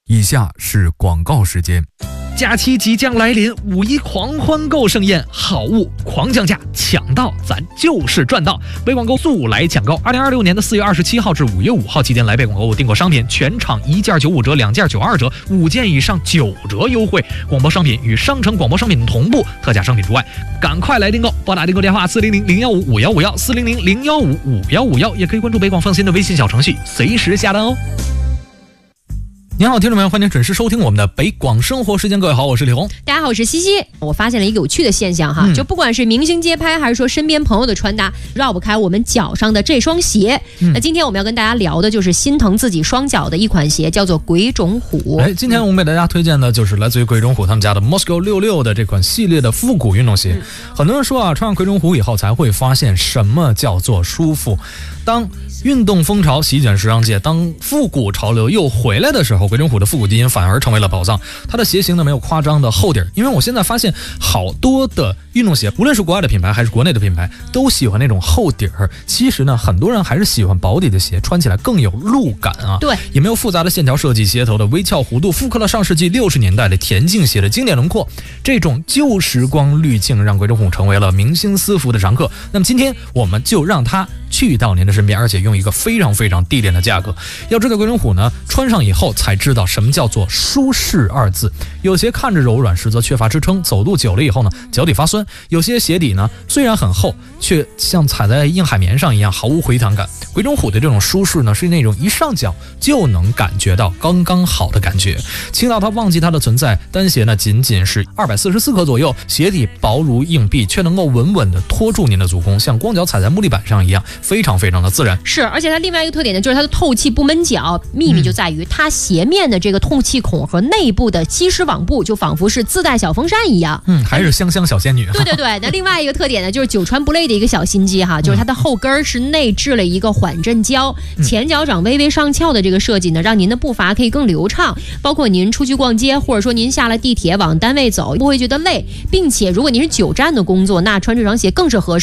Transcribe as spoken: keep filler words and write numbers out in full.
以下是广告时间。 假期即将来临，五一狂欢购盛宴，好物狂降价，抢到咱就是赚到！北广购速来抢购，二零二六年的四月二十七号至五月五号期间来北广购订购商品，全场一件九五折，两件九二折，五件以上九折优惠。广播商品与商城广播商品同步，特价商品除外。赶快来订购！拨打订购电话四零零零幺五五幺五幺四零零零幺五五幺五幺，也可以关注北广放心的微信小程序，随时下单哦。您好，听众朋友，欢迎准时收听我们的北广生活时间。各位好，我是李红。 大家好，我是西西。我发现了一个有趣的现象哈， 嗯、 就不管是明星街拍，还是说身边朋友的穿搭，绕不开我们脚上的这双鞋。嗯、那今天我们要跟大家聊的就是心疼自己双脚的一款鞋，叫做鬼冢虎。 哎，今天我们给大家推荐的就是来自于鬼冢虎他们家的 Moscow 六六的这款系列的复古运动鞋。嗯、很多人说啊，穿上鬼冢虎以后才会发现什么叫做舒服。当运动风潮席卷时尚界，当复古潮流又回来的时候，鬼冢虎的复古基因反而成为了宝藏。它的鞋型呢没有夸张的厚底儿，因为我现在发现好多的运动鞋，无论是国外的品牌还是国内的品牌，都喜欢那种厚底儿。其实呢，很多人还是喜欢薄底的鞋，穿起来更有路感啊。 对， 也没有复杂的线条设计，鞋头的微翘弧度复刻了上世纪六十年代的田径鞋的经典轮廓。这种旧时光滤镜让鬼冢虎成为了明星私服的常客。那么今天我们就让它去到您的身边，而且用一个非常非常低廉的价格。要知道鬼冢虎呢，穿上以后才知道什么叫做舒适二字。有些看着柔软，实则缺乏支撑，走路久了以后呢，脚底发酸。有些鞋底呢，虽然很厚，却像踩在硬海绵上一样毫无回弹感。鬼冢虎的这种舒适呢，是那种一上脚就能感觉到刚刚好的感觉，轻到它忘记它的存在。单鞋呢仅仅是二百四十四克左右，鞋底薄如硬币，却能够稳稳地托住您的足弓，像光脚踩在木地板上一样，非常非常的自然。 是，而且它另外一个特点呢，就是它的透气不闷脚。秘密就在于它鞋面的这个透气孔和内部的吸湿网布，就仿佛是自带小风扇一样。 嗯，还是香香小仙女。 对对对，那另外一个特点呢，就是久穿不累的一个小心机哈，就是它的后跟是内置了一个缓震胶，嗯、前脚掌微微上翘的这个设计呢，让您的步伐可以更流畅。包括您出去逛街，或者说您下了地铁往单位走，不会觉得累，并且如果您是久站的工作，那穿这双鞋更是合适。